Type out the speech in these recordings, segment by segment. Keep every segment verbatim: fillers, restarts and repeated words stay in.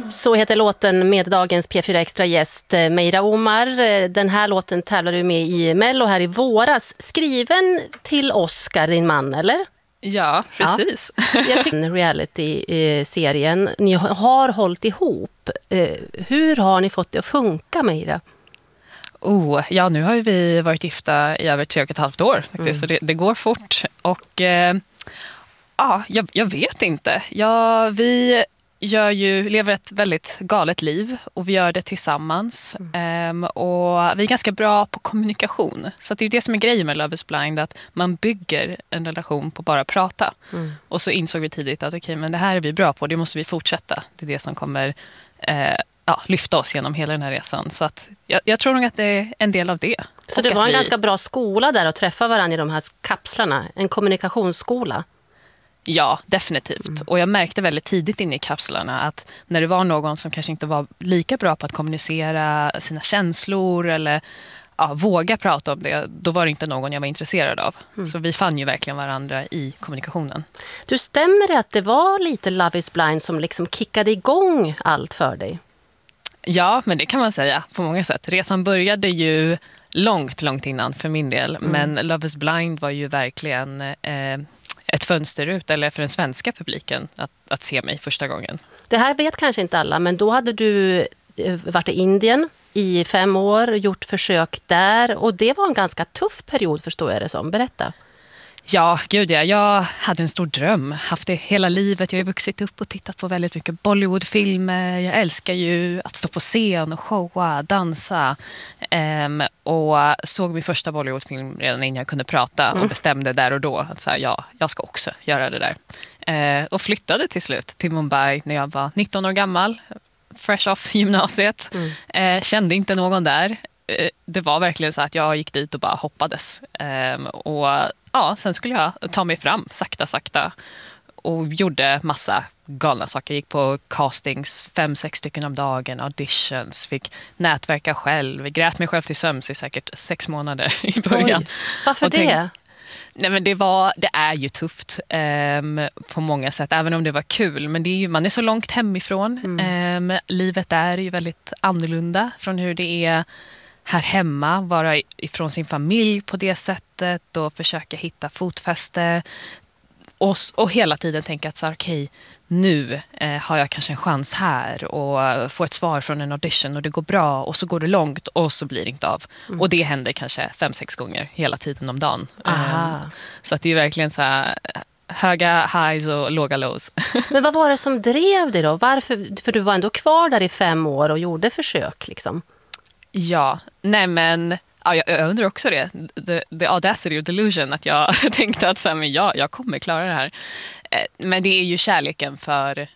Så heter låten med dagens P fyra Extra-gäst Meira Omar. Den här låten tävlade du med i Mello här i våras. Skriven till Oscar, din man, eller? Ja, precis. Ja. Jag tycker reality-serien, ni har hållit ihop. Hur har ni fått det att funka, Meira? Oh, ja, nu har ju vi varit gifta i över tre och ett halvt år faktiskt, mm. så det, det går fort. Och eh, ja, jag, jag vet inte. Ja, vi gör ju, lever ett väldigt galet liv och vi gör det tillsammans. Mm. Um, och vi är ganska bra på kommunikation. Så det är det som är grejen med Love is blind, att man bygger en relation på bara prata. Mm. Och så insåg vi tidigt att okej, okay, men det här är vi bra på, det måste vi fortsätta. Det är det som kommer eh, ja, lyfta oss genom hela den här resan. Så att jag, jag tror nog att det är en del av det. Så det var en vi... ganska bra skola där att träffa varandra i de här kapslarna, en kommunikationsskola. Ja, definitivt. Mm. Och jag märkte väldigt tidigt inne i kapslarna att när det var någon som kanske inte var lika bra på att kommunicera sina känslor eller ja, våga prata om det, då var det inte någon jag var intresserad av. Mm. Så vi fann ju verkligen varandra i kommunikationen. Du, stämmer det att det var lite Love is blind som liksom kickade igång allt för dig? Ja, men det kan man säga på många sätt. Resan började ju långt, långt innan för min del. Mm. Men Love is blind var ju verkligen eh, ett fönster ut, eller för den svenska publiken, att, att se mig första gången. Det här vet kanske inte alla, men då hade du varit i Indien i fem år, gjort försök där. Och det var en ganska tuff period, förstår jag det som. Berätta. Ja, gud ja. Jag hade en stor dröm. Haft det hela livet. Jag har vuxit upp och tittat på väldigt mycket Bollywoodfilmer. Jag älskar ju att stå på scen och showa, dansa. Um, och såg min första Bollywoodfilm redan innan jag kunde prata mm. och bestämde där och då att så här, ja, jag ska också göra det där. Uh, och flyttade till slut till Mumbai när jag var nitton år gammal. Fresh off gymnasiet. Mm. Uh, kände inte någon där. Uh, det var verkligen så att jag gick dit och bara hoppades. Um, och ja, sen skulle jag ta mig fram sakta, sakta och gjorde massa galna saker. Jag gick på castings, fem, sex stycken om dagen, auditions, fick nätverka själv, grät mig själv till sömns i säkert sex månader i början. Oj, varför tänk, det? Nej, men det, var, det är ju tufft um, på många sätt, även om det var kul. Men det är ju, man är så långt hemifrån. Mm. Um, livet är ju väldigt annorlunda från hur det är här hemma, vara ifrån sin familj på det sättet och försöka hitta fotfäste och, och hela tiden tänka att så, okej, nu eh, har jag kanske en chans här och få ett svar från en audition och det går bra och så går det långt och så blir det inte av. Mm. Och det händer kanske fem, sex gånger hela tiden om dagen. Um, så att det är verkligen så här höga highs och låga lows. Men vad var det som drev dig då? Varför? För du var ändå kvar där i fem år och gjorde försök liksom. Ja, nej men ja, jag, jag undrar också det. The, the audacity of delusion, att jag tänkte att så här, men ja, jag kommer klara det här. Men det är ju kärleken för,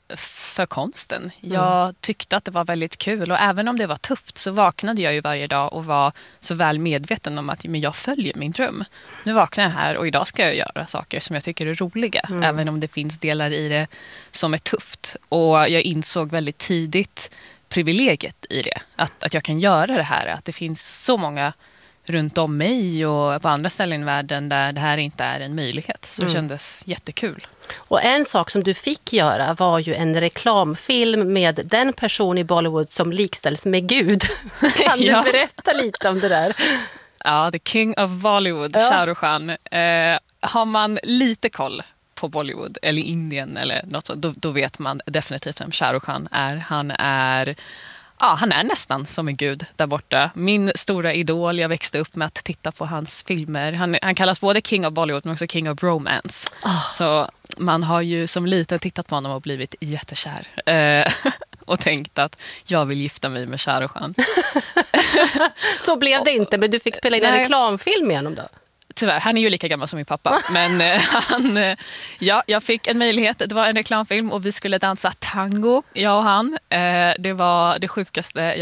för konsten. Jag mm. tyckte att det var väldigt kul och även om det var tufft så vaknade jag ju varje dag och var så väl medveten om att men jag följer min dröm. Nu vaknar jag här och idag ska jag göra saker som jag tycker är roliga, mm. även om det finns delar i det som är tufft. Och jag insåg väldigt tidigt privilegiet i det. Att, att jag kan göra det här. Att det finns så många runt om mig och på andra ställen i världen där det här inte är en möjlighet. Så det mm. kändes jättekul. Och en sak som du fick göra var ju en reklamfilm med den person i Bollywood som likställs med Gud. Kan du ja. berätta lite om det där? Ja, The King of Bollywood, ja. Shah Rukh Khan. Eh, har man lite koll på Bollywood eller Indien eller något så, då, då vet man definitivt vem Shah Rukh Khan är. Han är, ja, han är nästan som en gud där borta. Min stora idol, jag växte upp med att titta på hans filmer. Han, han kallas både King of Bollywood men också King of Romance. Oh. Så man har ju som liten tittat på honom och blivit jättekär. Eh, och tänkt att jag vill gifta mig med Shah Rukh Khan. Så blev det inte, men du fick spela in en reklamfilm med honom då? Tyvärr, han är ju lika gammal som min pappa. Men eh, han, eh, ja, jag fick en möjlighet. Det var en reklamfilm och vi skulle dansa tango, jag och han. Eh, det var det sjukaste